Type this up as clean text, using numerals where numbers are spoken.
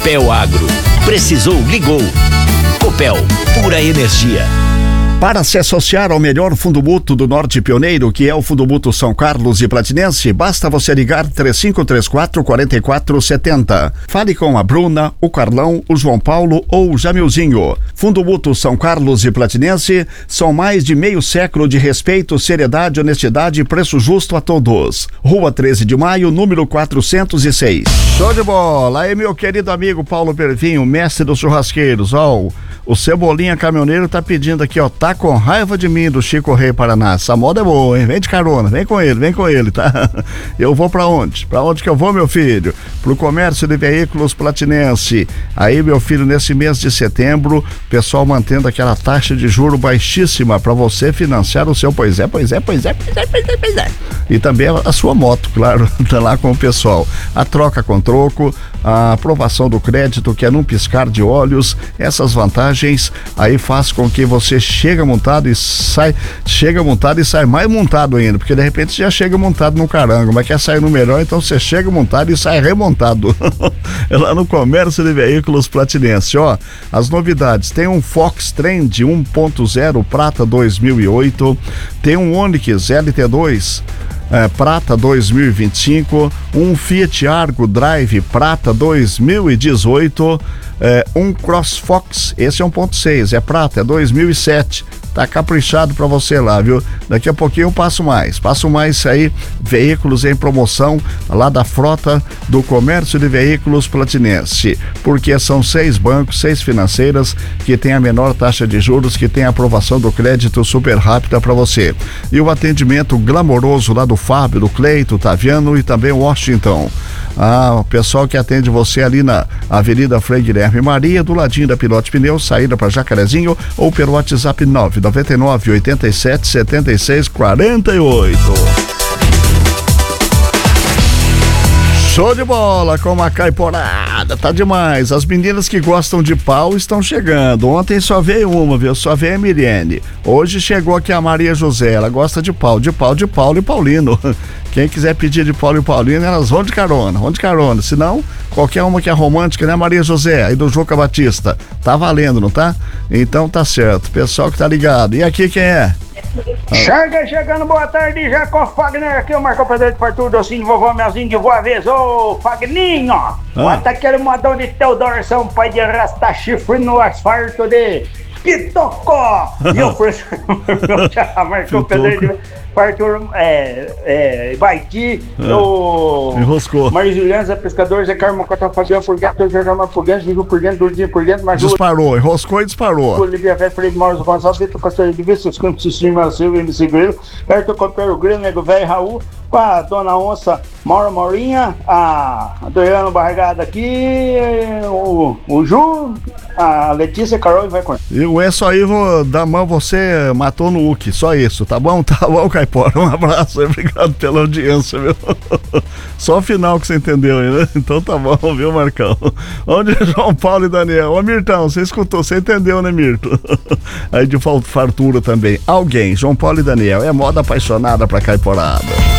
Copel Agro. Precisou, ligou. Copel, pura energia. Para se associar ao melhor fundo mútuo do Norte Pioneiro, que é o Fundo Mútuo São Carlos e Platinense, basta você ligar 3534-4470. Fale com a Bruna, o Carlão, o João Paulo ou o Jamilzinho. Fundo Mútuo São Carlos e Platinense são mais de meio século de respeito, seriedade, honestidade e preço justo a todos. Rua 13 de Maio, número 406. Show de bola! Aí, meu querido amigo Paulo Pervinho, mestre dos churrasqueiros, o Cebolinha Caminhoneiro tá pedindo aqui, tá com raiva de mim, do Chico Rei Paraná. Essa moda é boa, hein? Vem de carona, vem com ele, tá? Eu vou pra onde? Pra onde que eu vou, meu filho? Pro Comércio de Veículos Platinense. Aí, meu filho, nesse mês de setembro, pessoal mantendo aquela taxa de juro baixíssima pra você financiar o seu pois é. E também a sua moto, claro, tá lá com o pessoal. A troca com troco, a aprovação do crédito, que é num piscar de olhos. Essas vantagens aí faz com que você chega montado e sai mais montado ainda, porque de repente você já chega montado no carango, mas quer sair no melhor, então você chega montado e sai remontado. É lá no Comércio de Veículos Platinense, as novidades, tem um Fox Trend 1.0 Prata 2008, tem um Onix LT2 Prata 2025, um Fiat Argo Drive Prata 2018, um CrossFox, esse é 1.6, é prata, é 2007, tá caprichado pra você lá, viu? Daqui a pouquinho eu passo mais aí, veículos em promoção lá da frota do Comércio de Veículos Platinense, porque são 6 bancos, 6 financeiras que tem a menor taxa de juros, que tem a aprovação do crédito super rápida pra você. E o atendimento glamouroso lá do Fábio, do Cleito, Taviano e também o Washington. O pessoal que atende você ali na Avenida Frei Guilherme Maria, do ladinho da Pilote Pneus, saída para Jacarezinho, ou pelo WhatsApp 999 87 76 48. Show de bola com uma caiporada, tá demais. As meninas que gostam de pau estão chegando. Ontem só veio uma, viu? Só veio a Miriane. Hoje chegou aqui a Maria José, ela gosta de Paulo e Paulino. Quem quiser pedir de Paulo e Paulino, elas vão de carona. Senão, qualquer uma que é romântica, né, Maria José, aí do Juca Batista. Tá valendo, não tá? Então tá certo. Pessoal que tá ligado. E aqui quem é? Chegando, boa tarde, Jacó Fagner, aqui é o Marco Pedro de Fartura, docinho, vovó Melzinho de Boa Vez, ô Fagninho, bota aquele modão de Teodoro São Pai de arrastar chifre no asfalto de Pitocó, e eu fui Marco Pedro de Fartura, Baiti, o enroscou. Mário Juliano, Zé Pescador, Zé Carmo, Cota Fabiano, por dentro, Jornal por dentro, Vivo por dentro, Durdinho por dentro, mas disparou, enroscou e disparou. Olivia Velho, Freire Mauro Gonçalves, Vitor Costa de Vícios, Campos Sistema Silva, MC Grilo, Perto Copero Grilo, Nego Velho Raul, com a Dona Onça, Mauro Maurinha, a Adriano Barrigada aqui, o Ju, a Letícia, Carol e vai com ele. E isso aí, vou dar mão, você matou no Uki, só isso, tá bom? Tá bom, Caipora, um abraço, obrigado pela audiência, viu? Só o final que você entendeu aí, né? Então tá bom, viu, Marcão? Onde é João Paulo e Daniel? Ô, Mirtão, você escutou, você entendeu, né, Mirto? Aí de fartura também. Alguém, João Paulo e Daniel, é moda apaixonada pra Caiporada.